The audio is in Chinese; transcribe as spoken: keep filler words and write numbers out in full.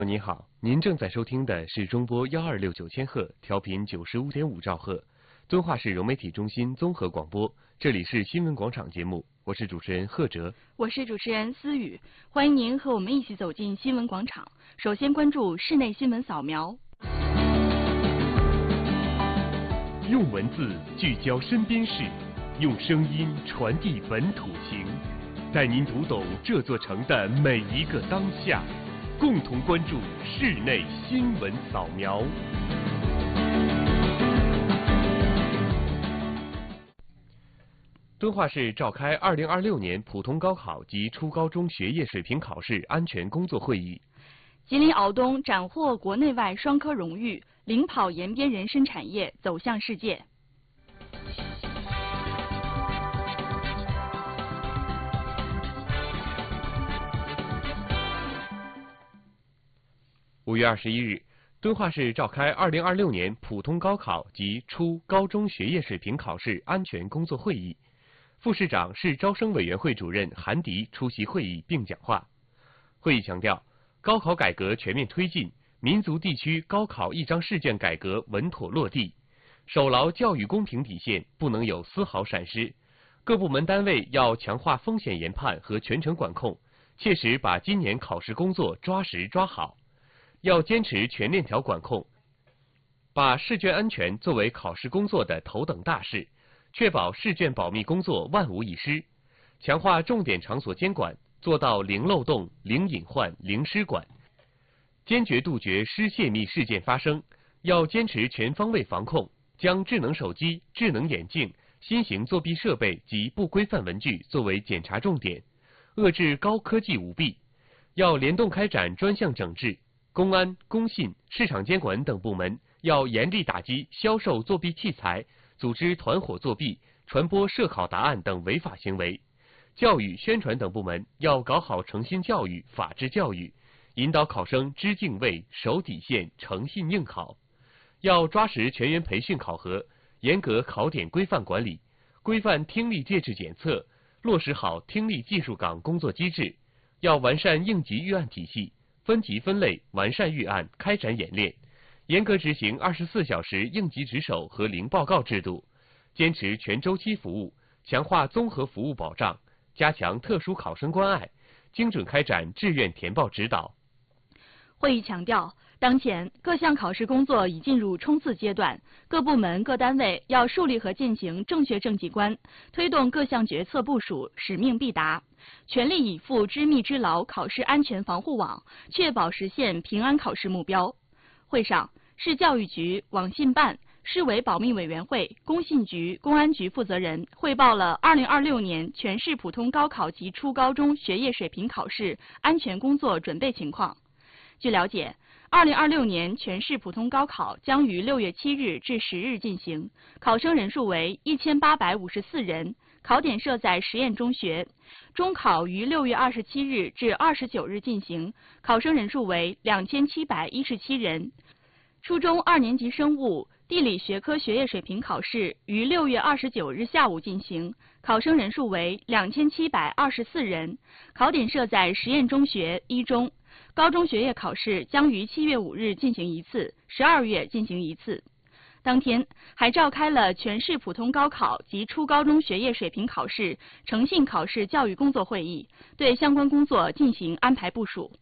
您好，您正在收听的是中波幺二六九千赫，调频九十五点五兆赫，敦化市融媒体中心综合广播。这里是新闻广场节目，我是主持人贺哲， 我是主持人思雨，欢迎您和我们一起走进新闻广场。首先关注室内新闻扫描。 用文字聚焦身边事，用声音传递本土情，带您读懂这座城的每一个当下。共同关注室内新闻扫描。敦化市召开二零二六年普通高考及初高中学业水平考试安全工作会议。 吉林敖东斩获国内外双科荣誉，领跑延边人参产业走向世界。 五月二十一日，敦化市召开二零二六年普通高考及初高中学业水平考试安全工作会议。副市长、市招生委员会主任韩迪出席会议并讲话。会议强调，高考改革全面推进，民族地区高考一张试卷改革稳妥落地，守牢教育公平底线，不能有丝毫闪失。各部门单位要强化风险研判和全程管控，切实把今年考试工作抓实抓好。要坚持全链条管控，把试卷安全作为考试工作的头等大事，确保试卷保密工作万无一失，强化重点场所监管，做到零漏洞、零隐患、零失管，坚决杜绝失泄密事件发生。要坚持全方位防控，将智能手机、智能眼镜、新型作弊设备及不规范文具作为检查重点，遏制高科技舞弊。要联动开展专项整治。公安、工信、市场监管等部门要严厉打击销售作弊器材、组织团伙作弊、传播涉考答案等违法行为。教育宣传等部门要搞好诚信教育、法治教育，引导考生知敬畏、守底线、诚信应考。要抓实全员培训考核，严格考点规范管理，规范听力介质检测，落实好听力技术岗工作机制。要完善应急预案体系，分级分类，完善预案，开展演练，严格执行二十四小时应急值守和零报告制度，坚持全周期服务，强化综合服务保障，加强特殊考生关爱，精准开展志愿填报指导。 会议强调，当前各项考试工作已进入冲刺阶段，各部门各单位要树立和践行正确政绩观，推动各项决策部署使命必达，全力以赴织密织牢考试安全防护网，确保实现平安考试目标。会上，市教育局、网信办、市委保密委员会、工信局、公安局负责人汇报了二零二六年全市普通高考及初高中学业水平考试安全工作准备情况。据了解，二零二六年全市普通高考将于六月七日至十日进行，考生人数为一千八百五十四人，考点设在实验中学。中考于六月二十七日至二十九日进行，考生人数为两千七百一十七人。初中二年级生物、地理学科学业水平考试于六月二十九日下午进行，考生人数为两千七百二十四人，考点设在实验中学一中。高中学业考试将于七月五日进行一次，十二月进行一次。当天还召开了全市普通高考及初高中学业水平考试诚信考试教育工作会议，对相关工作进行安排部署。